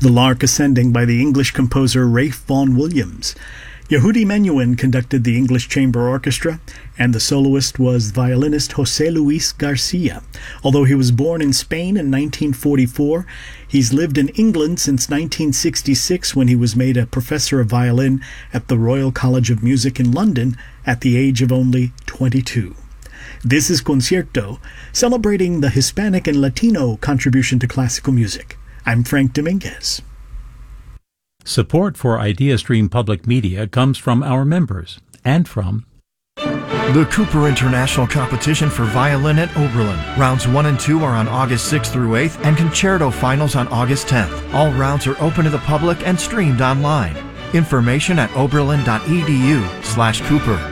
The Lark Ascending by the English composer Ralph Vaughan Williams. Yehudi Menuhin conducted the English Chamber Orchestra, and the soloist was violinist José Luis Garcia. Although he was born in Spain in 1944, he's lived in England since 1966 when he was made a professor of violin at the Royal College of Music in London at the age of only 22. This is Concierto, celebrating the Hispanic and Latino contribution to classical music. I'm Frank Dominguez. Support for IdeaStream Public Media comes from our members and from the Cooper International Competition for Violin at Oberlin. Rounds 1 and 2 are on August 6th through 8th and concerto finals on August 10th. All rounds are open to the public and streamed online. Information at oberlin.edu/Cooper.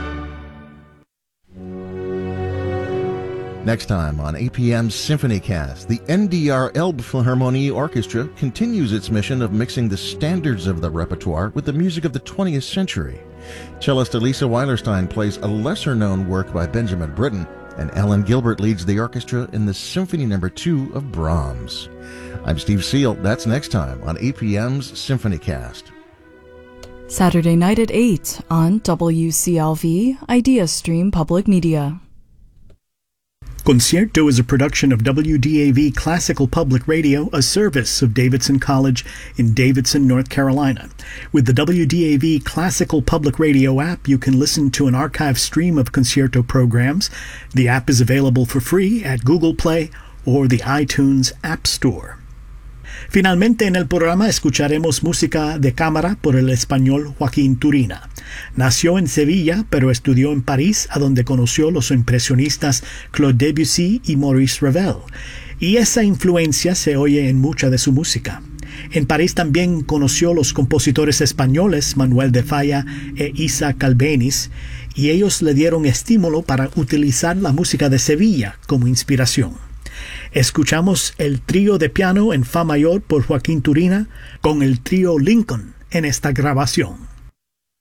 Next time on APM's SymphonyCast, the NDR Elbphilharmonie Orchestra continues its mission of mixing the standards of the repertoire with the music of the 20th century. Cellist Elisa Weilerstein plays a lesser-known work by Benjamin Britten, and Ellen Gilbert leads the orchestra in the Symphony No. 2 of Brahms. I'm Steve Seal. That's next time on APM's SymphonyCast. Saturday night at 8 on WCLV, IdeaStream Public Media. Concierto is a production of WDAV Classical Public Radio, a service of Davidson College in Davidson, North Carolina. With the WDAV Classical Public Radio app, you can listen to an archive stream of Concierto programs. The app is available for free at Google Play or the iTunes App Store. Finalmente en el programa escucharemos música de cámara por el español Joaquín Turina. Nació en Sevilla, pero estudió en París, a donde conoció los impresionistas Claude Debussy y Maurice Ravel, y esa influencia se oye en mucha de su música. En París también conoció los compositores españoles Manuel de Falla e Isaac Albéniz, y ellos le dieron estímulo para utilizar la música de Sevilla como inspiración. Escuchamos el trío de piano en fa mayor por Joaquín Turina con el trío Lincoln en esta grabación.